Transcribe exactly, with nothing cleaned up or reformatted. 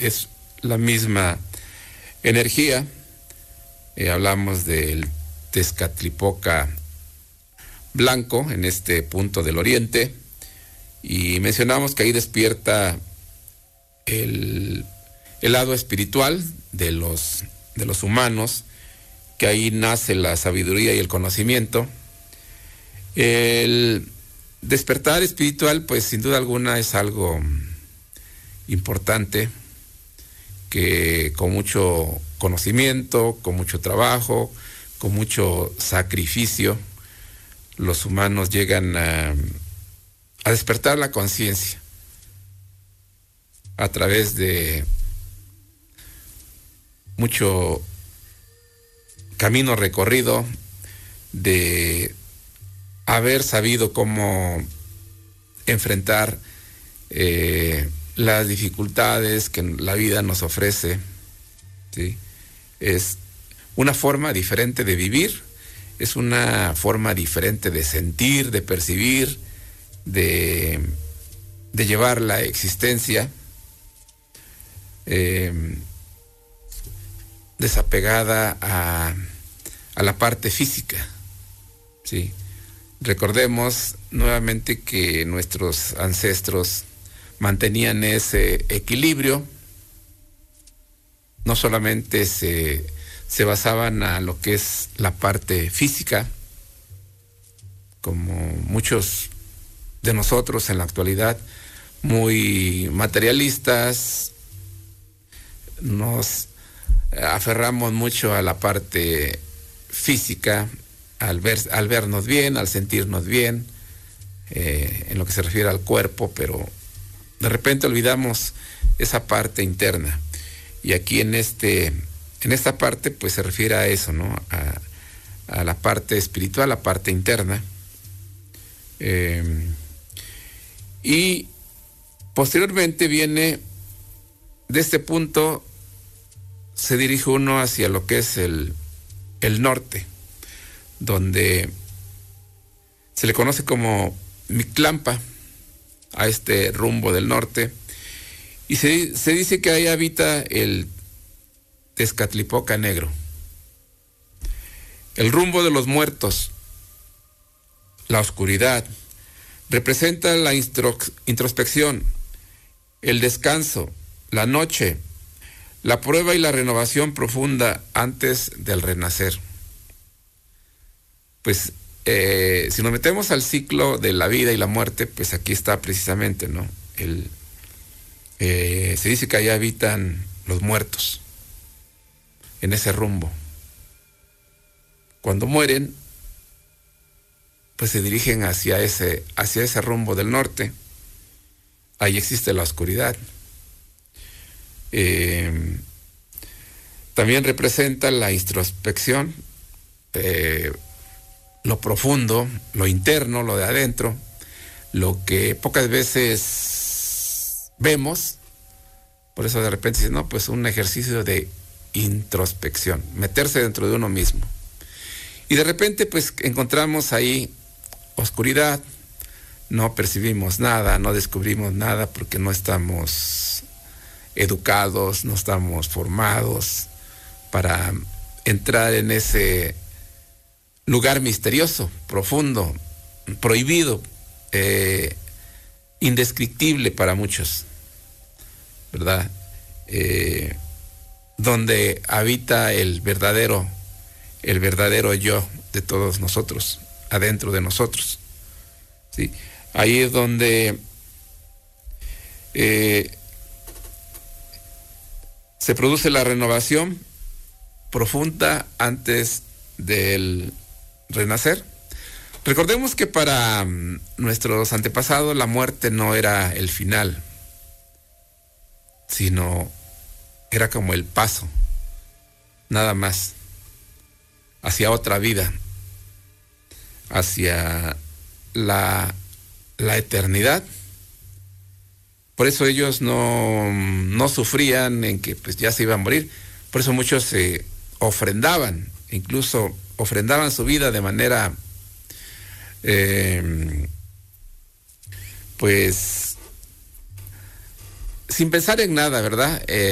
es la misma energía. Eh, hablamos del Tezcatlipoca blanco en este punto del oriente y mencionamos que ahí despierta el, el lado espiritual de los, de los humanos, que ahí nace la sabiduría y el conocimiento. El despertar espiritual, pues sin duda alguna es algo importante, que con mucho conocimiento, con mucho trabajo, con mucho sacrificio, los humanos llegan a, a despertar la conciencia a través de mucho camino recorrido, de haber sabido cómo enfrentar eh, las dificultades que la vida nos ofrece, ¿sí? Es una forma diferente de vivir, es una forma diferente de sentir, de percibir, de, de llevar la existencia eh, desapegada a, a la parte física, ¿sí? Recordemos nuevamente que nuestros ancestros mantenían ese equilibrio, no solamente se, se basaban a lo que es la parte física, como muchos de nosotros en la actualidad, muy materialistas, nos aferramos mucho a la parte física, al, ver, al vernos bien, al sentirnos bien, eh, en lo que se refiere al cuerpo, pero de repente olvidamos esa parte interna. Y aquí en este, en esta parte, pues se refiere a eso, ¿no? A, a la parte espiritual, la parte interna. Eh, y posteriormente viene, de este punto, se dirige uno hacia lo que es el, el norte, donde se le conoce como Mictlampa, a este rumbo del norte, y se, se dice que ahí habita el Tezcatlipoca negro. El rumbo de los muertos, la oscuridad, representa la instro, introspección, el descanso, la noche, la prueba y la renovación profunda antes del renacer. Pues eh, si nos metemos al ciclo de la vida y la muerte, pues aquí está precisamente, ¿no? El, eh, se dice que allá habitan los muertos, en ese rumbo. Cuando mueren, pues se dirigen hacia ese, hacia ese rumbo del norte. Ahí existe la oscuridad. Eh, también representa la introspección, eh, lo profundo, lo interno, lo de adentro, lo que pocas veces vemos. Por eso de repente dice, no, pues un ejercicio de introspección, meterse dentro de uno mismo. Y de repente pues encontramos ahí oscuridad, no percibimos nada, no descubrimos nada porque no estamos educados, no estamos formados para entrar en ese lugar misterioso, profundo, prohibido, eh, indescriptible para muchos, ¿verdad? Eh, donde habita el verdadero, el verdadero yo de todos nosotros, adentro de nosotros, ¿sí? Ahí es donde eh, se produce la renovación profunda antes del renacer. Recordemos que para um, nuestros antepasados la muerte no era el final, sino era como el paso, nada más, hacia otra vida, hacia la, la eternidad. Por eso ellos no, no sufrían en que pues ya se iban a morir. Por eso muchos se ofrendaban, incluso ofrendaban su vida de manera eh, pues sin pensar en nada, ¿verdad? Eh,